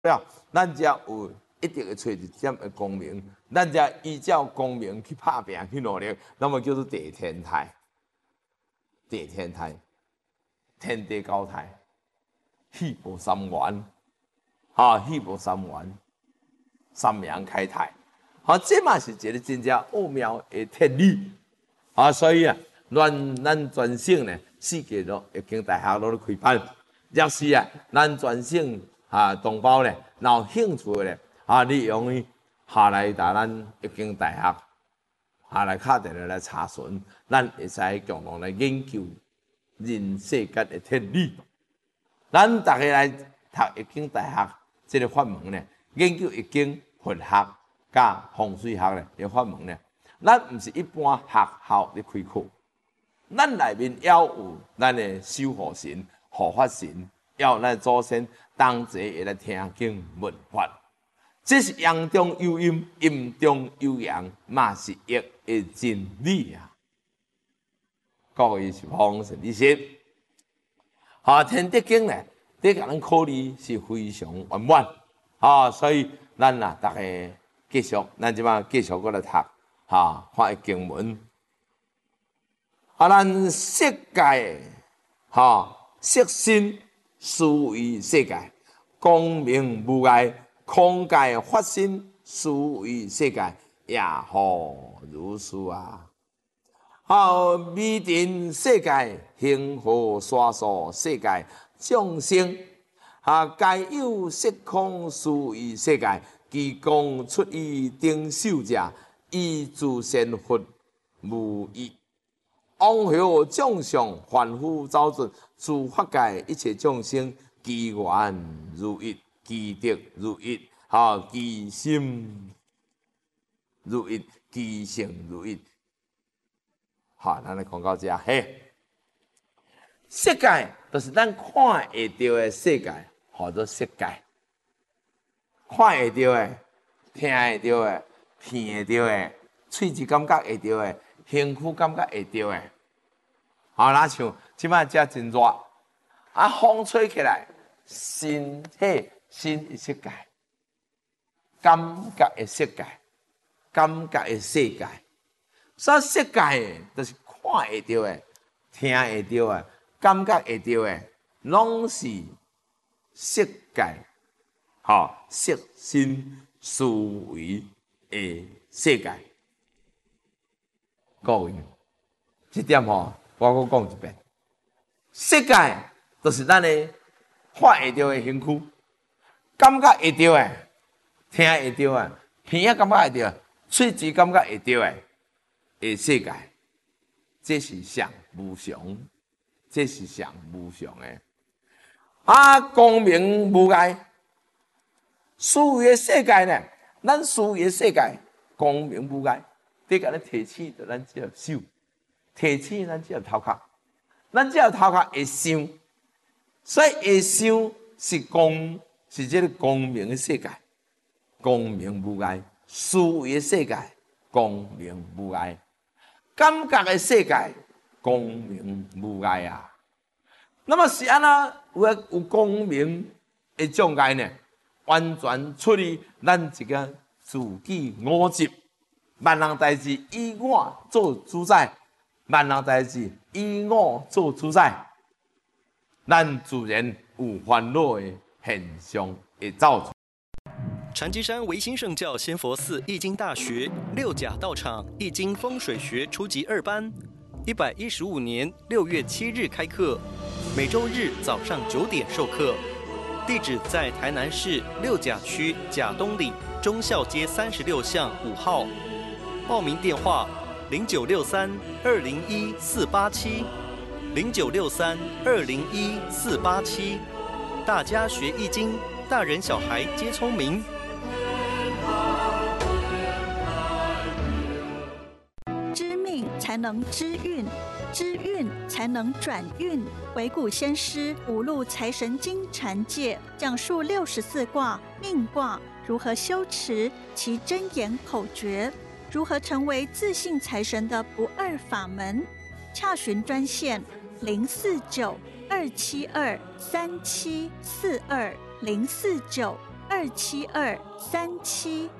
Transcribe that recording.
了，咱才有一定的找一点的功名，咱才依照功名去打拼去努力，那么叫做地天台。地天台，天地高台，气步三元，气步三元，三阳开泰，这嘛是一个真正奥妙的天理，所以啊，咱全省呢，世界都已经大学都咧开办，若是啊，咱全省同胞呢，若有兴趣咧，利用伊来达咱已经大学。来敲电话来查询，咱会使共同来研究人世间的天理。咱大家来读易经大学这个法门呢，研究易经、佛学加风水学呢个法门呢，咱唔是一般学校咧开课，咱内面要有咱的守护神、护法神，要有咱祖先同齐会来听经闻法。这是阳中有阴，阴中有阳，嘛是易的真理啊！各位是方神理性，天地经呢，对甲咱考虑是非常圆满所以咱大家继续，咱即摆继续过来读看经文咱世界色身思维世界，光明无碍。空界发生思维世界，也何如是啊！未定世界，幸福沙数世界，众生皆有色空思维世界，其功出于顶首者，以自身佛无异。往后众相凡夫走尽，诸法界一切众生，其缘如一。其德如一，其心如一，其性如一。咱来讲到这世界就是咱看会到的世界，叫做世界。看会到的、听会到的、闻会到的、喙齿感觉会到的、身躯感觉会到的。那像即摆遮真热，风吹起来，身体。新的世界，感觉的世界，感觉的世界，所以世界就是看会到的、听会到的、感觉会到的，拢是世界，色身思维的世界。各位，这点我搁讲一遍，世界就是咱的看会到的身躯。感觉会到的，听会到的，鼻感觉会到的，喙齿感觉会到的世界，这是上无常，这是上无常的。光明无碍，思维的世界呢？咱思维的世界，光明无碍，你甲咱提起，就咱只要手，提起咱只要头壳，咱只要头壳会想，所以会想是光。是这个光明的世界，光明无碍；思维的世界，光明无碍；感觉的世界，光明无碍啊。那么是安怎有光明的障碍呢？完全出于咱一个自己我执，万人代志以我做主宰，万人代志以我做主宰，咱自然有烦恼的现象会造出。 禅机山唯心圣教仙佛寺易经大学六甲道场易经风水学初级2班，115年6月7日开课，每周日早上9点授课。地址在台南市六甲区甲东里忠孝街36巷5号。报名电话0963-201-487，0963-201-487。大家学易经，大人小孩皆聪明。 知命才能知运，知运才能转运。惟古先师五路财神经禅界讲述64卦命卦如何修持其真言口诀，如何成为自信财神的不二法门。洽询专线049-272-3742 27237